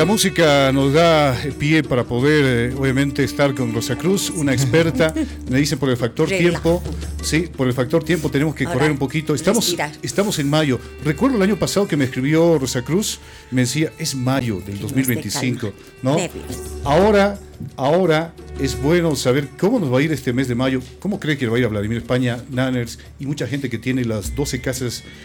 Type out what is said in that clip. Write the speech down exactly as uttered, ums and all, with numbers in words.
La música nos da pie para poder, eh, obviamente, estar con Rosa Cruz, una experta. Me dicen por el factor Relajo. tiempo. Sí, por el factor tiempo tenemos que Ahora, correr un poquito. Estamos, respirar. estamos en mayo. Recuerdo el año pasado que me escribió Rosa Cruz, me decía, es mayo del dos mil veinticinco, ¿no? Nervios. Ahora, ahora es bueno saber cómo nos va a ir este mes de mayo. ¿Cómo cree que le va a ir a Vladimir España, Nanners y mucha gente que tiene las doce casas